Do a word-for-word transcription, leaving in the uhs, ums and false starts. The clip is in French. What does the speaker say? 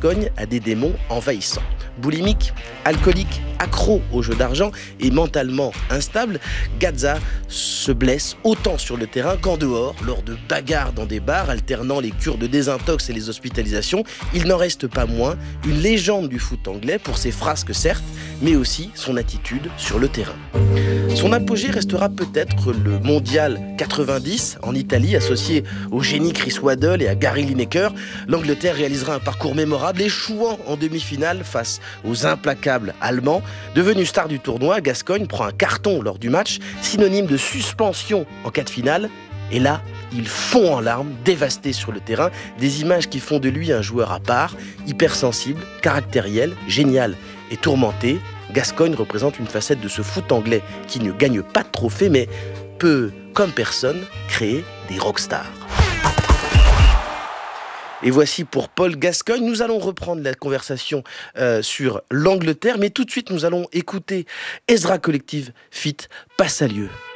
Gascogne a des démons envahissants. Boulimique, alcoolique, accro au jeu d'argent et mentalement instable, Gazza se blesse autant sur le terrain qu'en dehors, lors de bagarres dans des bars, alternant les cures de désintox et les hospitalisations. Il n'en reste pas moins une légende du foot anglais pour ses frasques certes, mais aussi son attitude sur le terrain. Son apogée restera peut-être le mondial quatre-vingt-dix en Italie, associé au génie Chris Waddle et à Gary Lineker. L'Angleterre réalisera un parcours mémorable, échouant en demi-finale face aux implacables Allemands. Devenu star du tournoi, Gascogne prend un carton lors du match, synonyme de suspension en cas de finale. Et là, il fond en larmes, dévasté sur le terrain. Des images qui font de lui un joueur à part, hypersensible, caractériel, génial et tourmenté. Gascogne représente une facette de ce foot anglais qui ne gagne pas de trophée, mais peut, comme personne, créer des rockstars. Et voici pour Paul Gascogne. Nous allons reprendre la conversation euh, sur l'Angleterre, mais tout de suite nous allons écouter Ezra Collective feat. Passe à lieu.